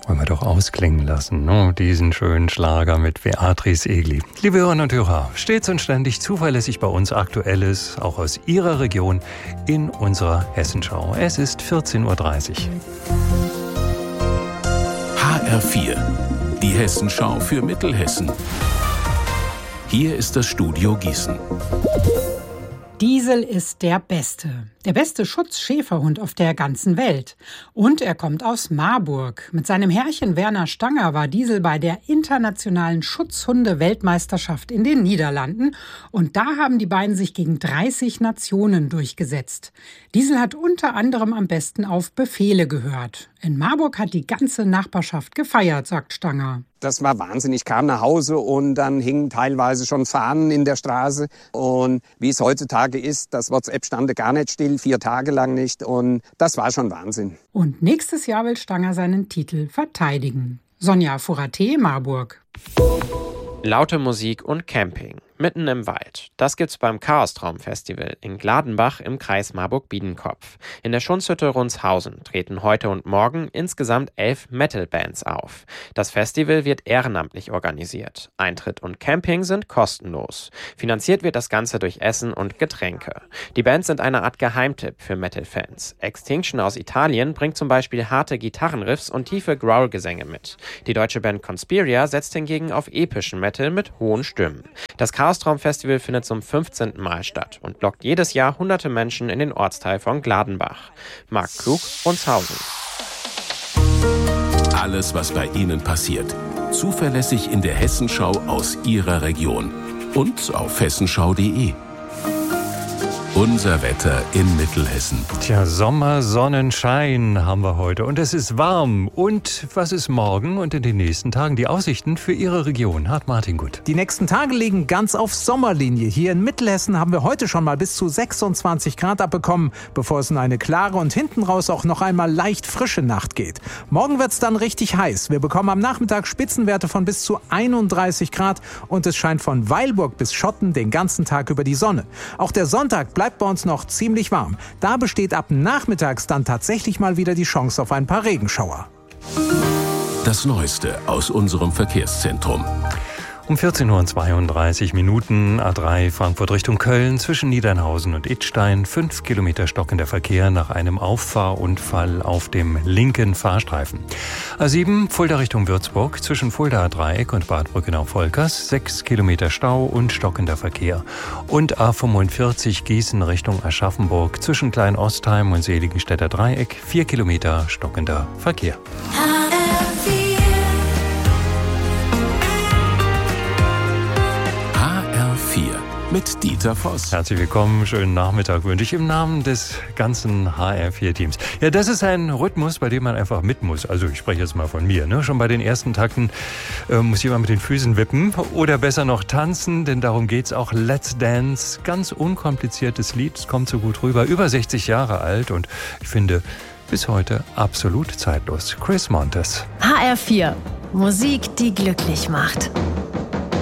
Wollen wir doch ausklingen lassen, ne? Diesen schönen Schlager mit Beatrice Egli. Liebe Hörerinnen und Hörer, stets und ständig zuverlässig bei uns Aktuelles, auch aus Ihrer Region, in unserer Hessenschau. Es ist 14.30 Uhr. HR4, die Hessenschau für Mittelhessen. Hier ist das Studio Gießen. Diesel ist der beste Schutzschäferhund auf der ganzen Welt. Und er kommt aus Marburg. Mit seinem Herrchen Werner Stanger war Diesel bei der internationalen Schutzhunde-Weltmeisterschaft in den Niederlanden. Und da haben die beiden sich gegen 30 Nationen durchgesetzt. Diesel hat unter anderem am besten auf Befehle gehört. In Marburg hat die ganze Nachbarschaft gefeiert, sagt Stanger. Das war Wahnsinn. Ich kam nach Hause und dann hingen teilweise schon Fahnen in der Straße. Und wie es heutzutage ist, das WhatsApp stand gar nicht still, 4 Tage lang nicht. Und das war schon Wahnsinn. Und nächstes Jahr will Stanger seinen Titel verteidigen. Sonja Furate, Marburg. Laute Musik und Camping, mitten im Wald. Das gibt's beim Chaostraum-Festival in Gladenbach im Kreis Marburg-Biedenkopf. In der Schunzhütte Rundshausen treten heute und morgen insgesamt 11 Metal-Bands auf. Das Festival wird ehrenamtlich organisiert. Eintritt und Camping sind kostenlos. Finanziert wird das Ganze durch Essen und Getränke. Die Bands sind eine Art Geheimtipp für Metal-Fans. Extinction aus Italien bringt zum Beispiel harte Gitarrenriffs und tiefe Growl-Gesänge mit. Die deutsche Band Conspiria setzt hingegen auf epischen Metal mit hohen Stimmen. Das Chaostraum-Festival findet zum 15. Mal statt und lockt jedes Jahr hunderte Menschen in den Ortsteil von Gladenbach. Marc Klug, Rundshausen. Alles, was bei Ihnen passiert. Zuverlässig in der Hessenschau aus Ihrer Region. Und auf hessenschau.de. Unser Wetter in Mittelhessen. Tja, Sommersonnenschein haben wir heute und es ist warm. Und was ist morgen und in den nächsten Tagen? Die Aussichten für Ihre Region. Martin Gut. Die nächsten Tage liegen ganz auf Sommerlinie. Hier in Mittelhessen haben wir heute schon mal bis zu 26 Grad abbekommen, bevor es in eine klare und hinten raus auch noch einmal leicht frische Nacht geht. Morgen wird es dann richtig heiß. Wir bekommen am Nachmittag Spitzenwerte von bis zu 31 Grad und es scheint von Weilburg bis Schotten den ganzen Tag über die Sonne. Auch der Sonntag bleibt bei uns noch ziemlich warm. Da besteht ab nachmittags dann tatsächlich mal wieder die Chance auf ein paar Regenschauer. Das Neueste aus unserem Verkehrszentrum. Um 14.32 Uhr A3 Frankfurt Richtung Köln zwischen Niedernhausen und Idstein. 5 Kilometer stockender Verkehr nach einem Auffahrunfall auf dem linken Fahrstreifen. A7 Fulda Richtung Würzburg zwischen Fuldaer Dreieck und Bad Brückenau-Volkers. 6 Kilometer Stau und stockender Verkehr. Und A45 Gießen Richtung Aschaffenburg zwischen Klein-Ostheim und Seligenstädter Dreieck. 4 Kilometer stockender Verkehr. Mit Dieter Voss. Herzlich willkommen, schönen Nachmittag wünsche ich im Namen des ganzen HR4-Teams. Ja, das ist ein Rhythmus, bei dem man einfach mit muss. Also ich spreche jetzt mal von mir. Ne? Schon bei den ersten Takten muss jemand mit den Füßen wippen oder besser noch tanzen, denn darum geht's auch. Let's Dance, ganz unkompliziertes Lied, es kommt so gut rüber. Über 60 Jahre alt und ich finde bis heute absolut zeitlos. Chris Montes. HR4, Musik, die glücklich macht.